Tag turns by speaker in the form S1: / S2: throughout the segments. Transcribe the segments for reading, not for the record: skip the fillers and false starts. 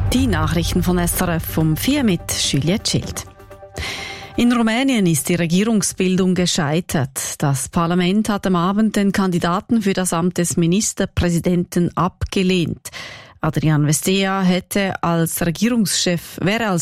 S1: Die Nachrichten von SRF um 4 mit Juliette Schild. In Rumänien ist die Regierungsbildung gescheitert. Das Parlament hat am Abend den Kandidaten für das Amt des Ministerpräsidenten abgelehnt. Adrian Vestea wäre als Regierungschef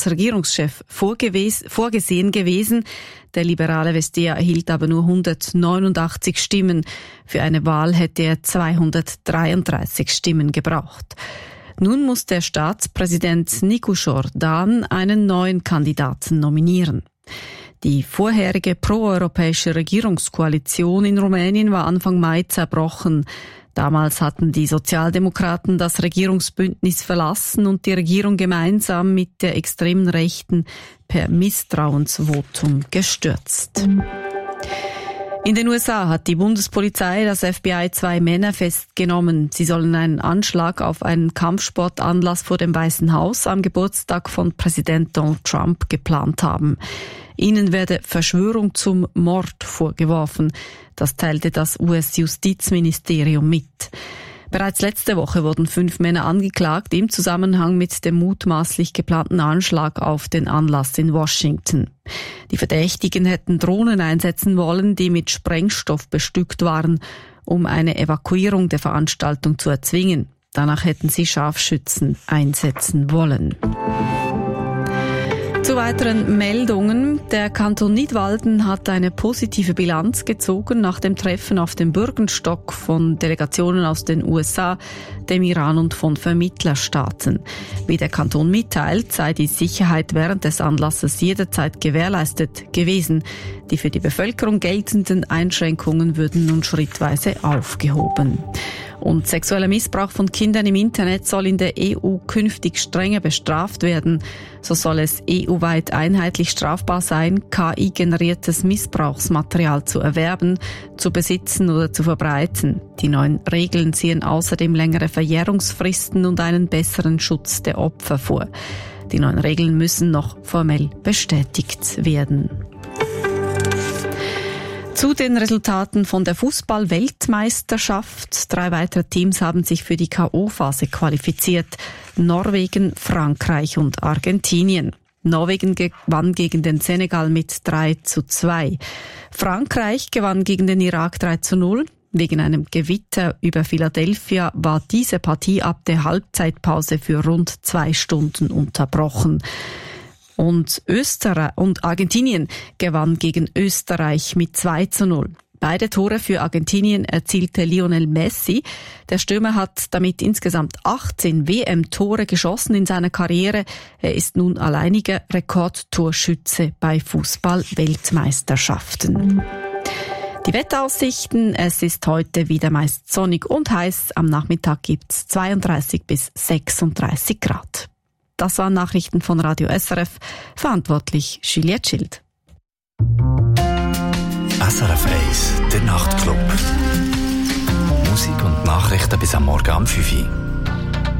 S1: vorgesehen gewesen. Der liberale Vestea erhielt aber nur 189 Stimmen. Für eine Wahl hätte er 233 Stimmen gebraucht. Nun muss der Staatspräsident Nicu Dan einen neuen Kandidaten nominieren. Die vorherige proeuropäische Regierungskoalition in Rumänien war Anfang Mai zerbrochen. Damals hatten die Sozialdemokraten das Regierungsbündnis verlassen und die Regierung gemeinsam mit der extremen Rechten per Misstrauensvotum gestürzt. In den USA hat die Bundespolizei, das FBI, 2 Männer festgenommen. Sie sollen einen Anschlag auf einen Kampfsportanlass vor dem Weißen Haus am Geburtstag von Präsident Donald Trump geplant haben. Ihnen werde Verschwörung zum Mord vorgeworfen. Das teilte das US-Justizministerium mit. Bereits letzte Woche wurden 5 Männer angeklagt im Zusammenhang mit dem mutmaßlich geplanten Anschlag auf den Anlass in Washington. Die Verdächtigen hätten Drohnen einsetzen wollen, die mit Sprengstoff bestückt waren, um eine Evakuierung der Veranstaltung zu erzwingen. Danach hätten sie Scharfschützen einsetzen wollen. Zu weiteren Meldungen. Der Kanton Nidwalden hat eine positive Bilanz gezogen nach dem Treffen auf dem Bürgenstock von Delegationen aus den USA, dem Iran und von Vermittlerstaaten. Wie der Kanton mitteilt, sei die Sicherheit während des Anlasses jederzeit gewährleistet gewesen. Die für die Bevölkerung geltenden Einschränkungen würden nun schrittweise aufgehoben. Und sexueller Missbrauch von Kindern im Internet soll in der EU künftig strenger bestraft werden. So soll es EU-weit einheitlich strafbar sein, KI-generiertes Missbrauchsmaterial zu erwerben, zu besitzen oder zu verbreiten. Die neuen Regeln sehen außerdem längere Verjährungsfristen und einen besseren Schutz der Opfer vor. Die neuen Regeln müssen noch formell bestätigt werden. Zu den Resultaten von der Fußball-Weltmeisterschaft. 3 weitere Teams haben sich für die K.O.-Phase qualifiziert. Norwegen, Frankreich und Argentinien. Norwegen gewann gegen den Senegal mit 3:2. Frankreich gewann gegen den Irak 3:0. Wegen einem Gewitter über Philadelphia war diese Partie ab der Halbzeitpause für rund 2 Stunden unterbrochen. Und Argentinien gewann gegen Österreich mit 2:0. Beide Tore für Argentinien erzielte Lionel Messi. Der Stürmer hat damit insgesamt 18 WM-Tore geschossen in seiner Karriere. Er ist nun alleiniger Rekordtorschütze bei Fußball-Weltmeisterschaften. Die Wetteraussichten: Es ist heute wieder meist sonnig und heiß. Am Nachmittag gibt's 32 bis 36 Grad. Das waren Nachrichten von Radio SRF. Verantwortlich Juliette Schild.
S2: SRF 1, der Nachtclub. Musik und Nachrichten bis am Morgen um 5 Uhr.